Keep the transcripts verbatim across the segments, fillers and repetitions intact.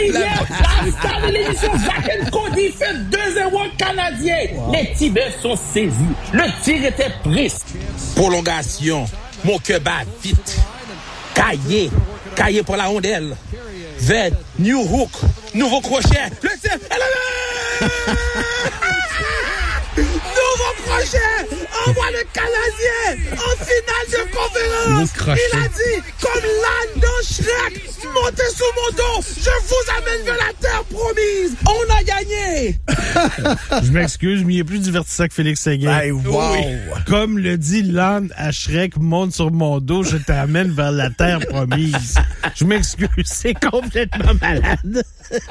hier, la star de l'émission Zach and Cody fait deux zéro Canadien. Wow. Les Tibets sont saisis. Le tir était pris. Prolongation. Mon cœur bat vite. Caillé. Caillé pour la rondelle. Vers New Hook. Nouveau crochet. Le tir. Nouveau crochet. Envoie le Canadien en finale de conférence. Il a dit, comme l'âne dans Shrek, montez sous mon dos, je vous amène vers la terre promise. On a gagné. Je m'excuse, mais il est plus divertissant que Félix Séguin. Hey, wow. Oui. Comme le dit l'âne à Shrek, monte sur mon dos, je t'amène vers la terre promise. Je m'excuse, c'est complètement malade.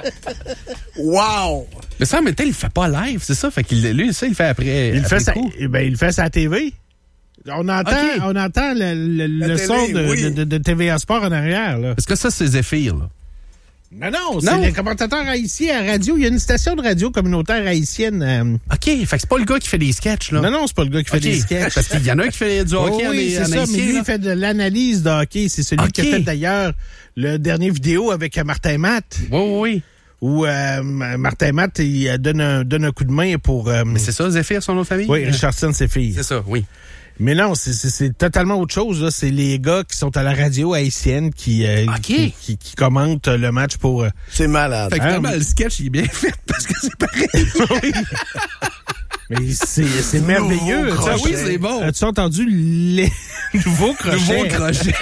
Wow. Mais ça, en même temps, il le fait pas live, c'est ça? Fait qu'il, lui, ça, il le fait après. Il le après fait, sa, coup. eh ben, il le fait sa T V. On entend, okay. on entend le, le, le télé, son de, oui. de, de, de T V A Sport en arrière, là. Est-ce que ça, c'est Zéphyr, là? Non, non, c'est non. les commentateurs haïtiens à radio. Il y a une station de radio communautaire haïtienne. Euh... OK, fait que c'est pas le gars qui fait des sketchs, là. Non, non, c'est pas le gars qui fait okay. des sketchs. Parce qu'il y en a un qui fait du hockey oh, oui, en, c'est en ça, mais lui, il fait de l'analyse de hockey. C'est celui okay. qui a fait, d'ailleurs, le dernier vidéo avec Martin Matt. Oui, oui, oui. Où euh, Martin Matt, il donne un, donne un coup de main pour... Euh... Mais c'est ça, Zéphyr, son nom de famille? Oui, Richardson, c'est fille. C'est ça, oui. Mais non, c'est, c'est, c'est totalement autre chose. Là. C'est les gars qui sont à la radio haïtienne qui, euh, okay. qui, qui, qui commentent le match pour... Euh... C'est malade. Fait que finalement, hein, le sketch, il est bien fait parce que c'est pareil. Mais c'est, c'est merveilleux. Ah oui, c'est bon. As-tu entendu les nouveaux crochets? Nouveaux crochets.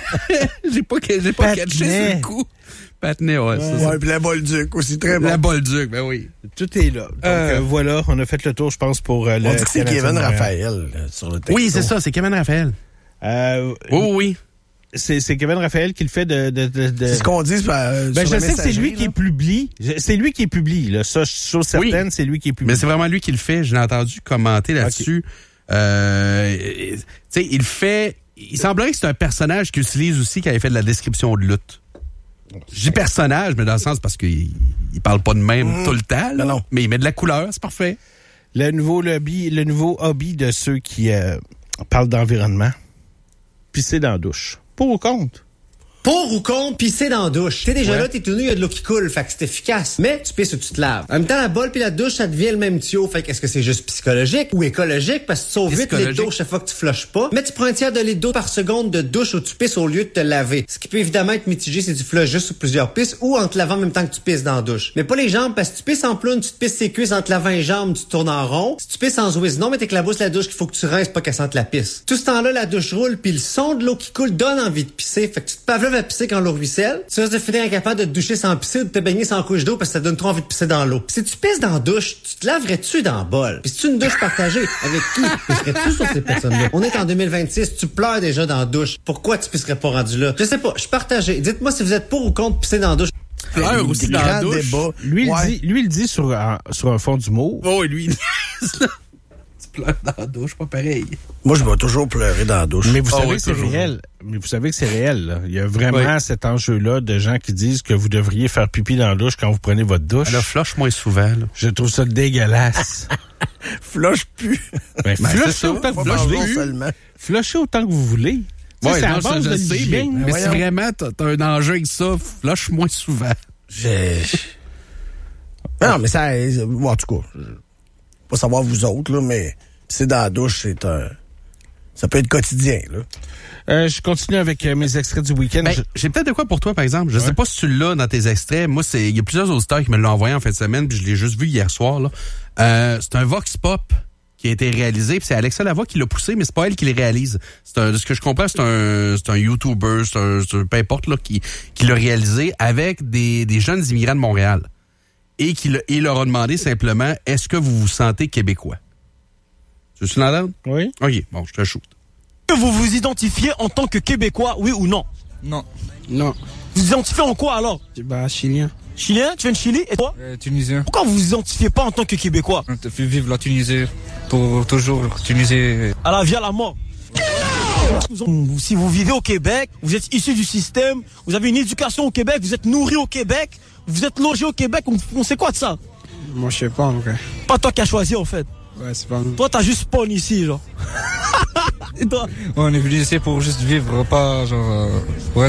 j'ai pas, j'ai pas catché sur le coup. Patinet, ouais. Ouais, ouais puis la Bolduc aussi, très bon. La Bolduc, ben oui. Tout est là. Donc, euh, euh, voilà, on a fait le tour, je pense, pour euh, le... On dit que c'est Kevin Raphaël là, sur le texto. Oui, c'est ça, c'est Kevin Raphaël. Euh, oui, oui, oui. C'est, c'est Kevin Raphaël qui le fait de... de, de, de... C'est ce qu'on dit euh, ben, sur je sais que c'est lui là. qui publie. C'est lui qui publie, là. Ça, chose certaine, oui. c'est lui qui publie. Mais c'est vraiment lui qui le fait. Je l'ai entendu commenter là-dessus. Okay. Euh, tu sais, il fait... Il semblerait que c'est un personnage qu'il utilise aussi quand il fait de la description de lutte. Je dis personnage, mais dans le sens parce qu'il il parle pas de même mmh. tout le temps, là, non. mais il met de la couleur, c'est parfait. Le nouveau lobby, le nouveau hobby de ceux qui euh, parlent d'environnement, pisser dans la douche. Pour ou contre? Pour ou contre, pisser dans la douche. T'es déjà ouais. là, t'es tout nu, il y a de l'eau qui coule, fait que c'est efficace. Mais tu pisses ou tu te laves. En même temps, la bolle puis la douche, ça devient le même tuyau. Fait que est-ce que c'est juste psychologique ou écologique? Parce que tu sauves vite les d'eau chaque fois que tu flushes pas. Mais tu prends un tiers de litre d'eau par seconde de douche où tu pisses au lieu de te laver. Ce qui peut évidemment être mitigé si tu flushes juste sur plusieurs pisses ou en te lavant en même temps que tu pisses dans la douche. Mais pas les jambes, parce que tu pisses en ploune, tu te pisses tes cuisses en te lavant les jambes, tu tournes en rond. Si tu pisses en zouise, non, mais t'éclabousses la douche qu'il faut que tu rinces pas qu'elle sente la pisse. Tout ce temps-là, la douche roule puis le son de l'eau qui coule donne envie de pisser. Fait que tu te pavloves à pisser quand l'eau ruisselle. Tu risques de finir incapable de te doucher sans pisser ou de te baigner sans couche d'eau parce que ça donne trop envie de pisser dans l'eau. Pis si tu pisses dans la douche, tu te laverais-tu dans le bol? Pis si tu une douche partagée, avec qui pisserais-tu sur ces personnes-là? On est en deux mille vingt-six, tu pleures déjà dans la douche. Pourquoi tu pisserais pas rendu là? Je sais pas, je suis partagé. Dites-moi si vous êtes pour ou contre pisser dans la douche. Pleure aussi dans la douche. Débat. Lui, ouais. il dit, lui, il dit sur un, sur un fond d'humour. Oh, lui, il dit pleure dans la douche, pas pareil. Moi, je vais toujours pleurer dans la douche. Mais vous oh, savez oui, que c'est toujours. réel. Mais vous savez que c'est réel, là. Il y a vraiment oui. cet enjeu-là de gens qui disent que vous devriez faire pipi dans la douche quand vous prenez votre douche. Alors, flush moins souvent, là. Je trouve ça dégueulasse. Flush plus. Ben, ben flushez autant que vous voulez. Seulement. Flushez autant que vous voulez. Ouais, c'est non, à base je de sais, l'hygiène. mais, mais si vraiment t'as, t'as un enjeu avec ça, flush moins souvent. J'ai... Non, mais ça... En tout cas, je... pas savoir vous autres, là, mais... C'est dans la douche, c'est un... Ça peut être quotidien, là. Euh, je continue avec euh, mes extraits du week-end. Ben, je... J'ai peut-être de quoi pour toi, par exemple. Je ouais. sais pas si tu l'as dans tes extraits. Moi, c'est il y a plusieurs auditeurs qui me l'ont envoyé en fin de semaine, puis je l'ai juste vu hier soir, là. Euh, c'est un Vox Pop qui a été réalisé, puis c'est Alexa Lavoie qui l'a poussé, mais c'est pas elle qui le réalise. C'est un, de ce que je comprends, c'est un, c'est un YouTuber, c'est un, c'est un peu importe, là, qui, qui l'a réalisé avec des, des jeunes immigrants de Montréal. Et qui le, il leur a demandé simplement, est-ce que vous vous sentez québécois? Tu veux l'entendre? Oui. OK, bon, je te shoot. Est-ce que vous vous identifiez en tant que Québécois, oui ou non? Non. Non. Vous vous identifiez en quoi alors? Bah, chilien. Chilien? Tu viens de Chili? Et toi? Euh, Tunisien. Pourquoi vous vous identifiez pas en tant que Québécois? On te fait vivre la Tunisie pour toujours. Tunisie. À la vie à la mort. Si vous vivez au Québec, vous êtes issu du système, vous avez une éducation au Québec, vous êtes nourri au Québec, vous êtes logé au Québec, on, on sait quoi de ça? Moi, je sais pas, en vrai. Pas toi qui as choisi, en fait. Ouais, c'est pas nous. Toi, t'as juste spawn ici, genre. Et toi? Ouais, on est venu ici pour juste vivre, pas genre... Euh, ouais.